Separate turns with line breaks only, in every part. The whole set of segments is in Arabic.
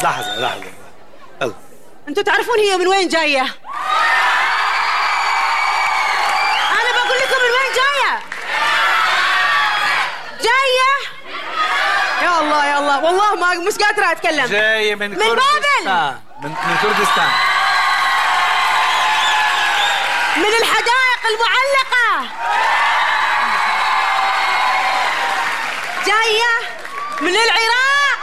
لحظة يلا.
انتوا تعرفون هي من وين جاية؟ انا بقول لكم من وين جاية. يا الله والله ما مش قادرة اتكلم.
جاية من
بابل.
من كردستان،
من الحدائق المعلقة، جاية من العراق.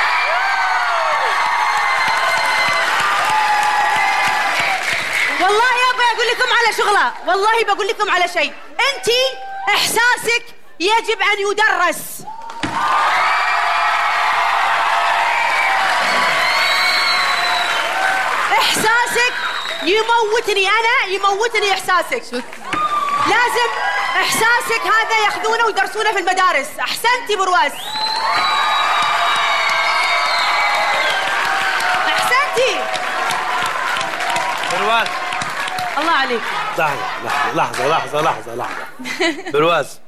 والله يا أقول لكم على شغلة، والله بقول لكم على شيء. أنتي إحساسك يجب أن يدرس. إحساسك يموتني إحساسك. لازم إحساسك هذا ياخذونه ويدرسونه في المدارس. أحسنتي برواز، أحسنتي
برواز.
الله عليك.
لحظة برواز.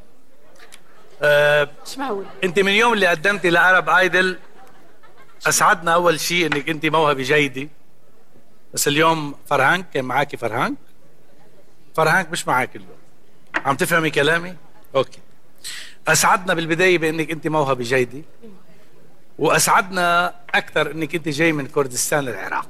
مش معقول.
انت من يوم اللي قدمتي لعرب ايدل اسعدنا اول شيء انك انت موهبة جيدة، بس اليوم فرهانك كان معاكي. فرهانك مش معاكي اليوم. عم تفهمي كلامي؟ اوكي. اسعدنا بالبداية بانك انت موهبة جيدة، واسعدنا اكثر انك انت جاي من كردستان العراق.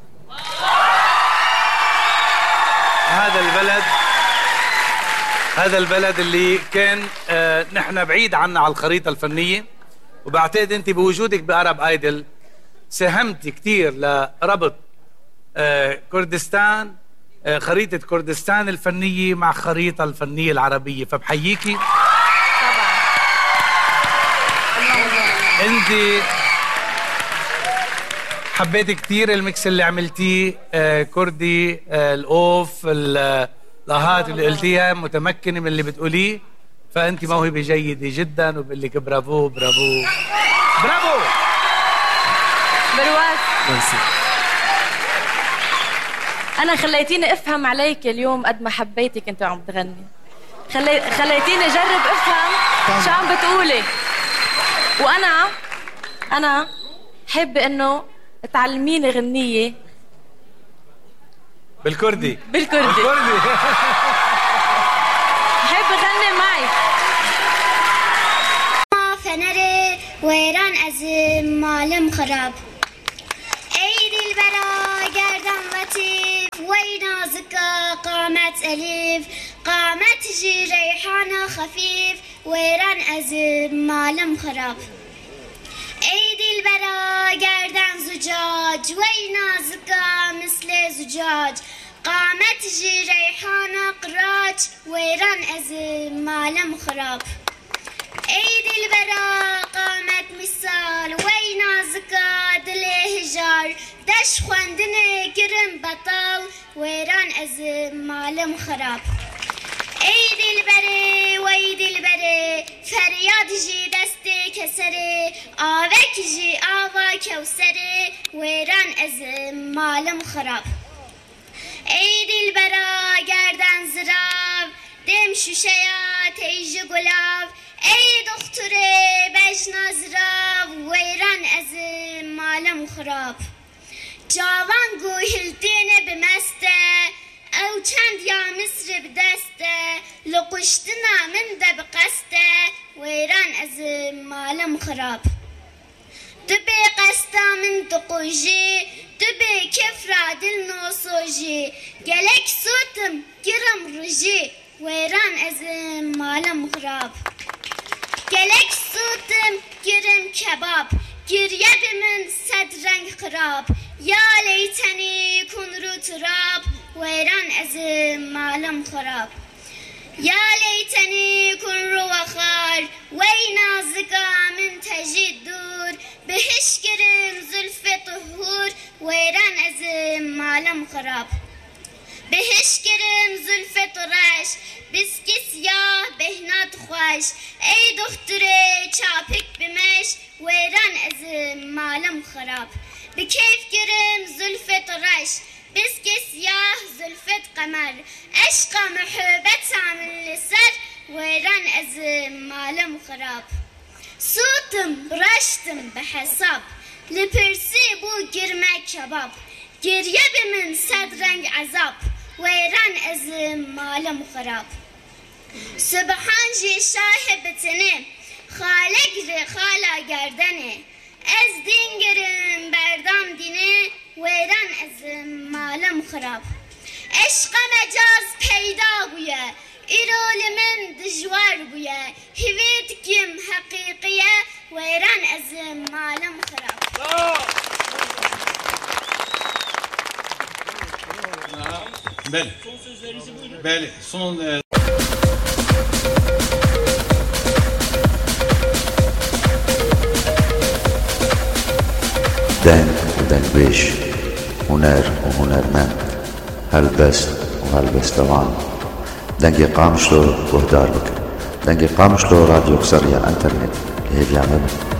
هذا البلد اللي كان نحن بعيد عنا على الخريطة الفنية، وبعتقد انت بوجودك بأرب ايدل ساهمتي كثير لربط كردستان، خريطة كردستان الفنية مع خريطة الفنية العربية، فبحييكي.
طبعا.
انت حبيت كثير الميكس اللي عملتيه، كردي، الأوف، الآهات اللي قلتيها، متمكنة من اللي بتقوليه، فأنت موهبة جيدة جدا، وبقول لك برافو.
برواز.
أنا خليتيني أفهم عليك اليوم قد ما حبيتك أنت وعم تغني. خليتيني أجرب أفهم شو عم بتقولي، وأنا حابة إنه تعلميني غنية
بالكردي.
حابة أغني معي.
ما فنري ويران از مالم خراب، ايدي البرا گردن لطيف وينا زكا قامت أليف، قامت جي ريحانة خفيف ويران از مالم خراب. ايدي البرا گردن زجاج وينا زكا مثل زجاج، قامت جي ريحانة قراج ويران از مالم خراب. ايدي البرا قامت مثال وينا زكا دلي هجار، دش خواندني كرم بطال ويران از مالم خراب. ايدي البري ويدي البري فرياد جي دستي كسري، آوك جي آوا كوسري ويران از مالم خراب. ايدي البرا گردن زراب دم شوشيا تيجي گلاب، ای دختره بجنا زراب ويران از مالم خراب. جوان گوهلتینه بمسته او چند یا مصر بدسته، لقشتنا من ده بقسته ويران از مالم خراب. تبي قستا من تقوجي تبي كفرة دل نوصوجي، قالك صوتم كرم رجي ويران از مالم خراب. قالك صوتم كرم كباب قريب من صد رنگ خراب، يا ليتني كن رو تراب ويران از مالم خراب. يا ليتني كن رو وخار وينا زكا من تجي دور، بهش كرم زلف طهور ويران از مالم خراب. بهش كرم زلف طرش بسكي سياه بهنات خوش، اي دختره چاپك بمش ويران از مالم خراب. بكيف كرم زلف طرش بسكي سياه زلفت قمر، عشق محبت عامل لسر ويران از مالم خراب. صوتم برشتم بحساب لپرسی بو گرمه کباب گریه به من صد رنگ عذاب ویران از مالم خراب سبحان جی شاه بتنه خالق ر خالا گردنه از دینگرم بردام دینه ویران از مالم خراب عشق مجاز پیدا بویه ایرول من دجوار بویه هویت کم حقیقیه ویران از مالم خراب
بله بله son
دنگ ودنگویش هنر وهنرمند هلبست وهلبستوان دنگی قامشلو گهدار بکن دنگی قامشلو رادیو قصرية انترنت هي اللي عملها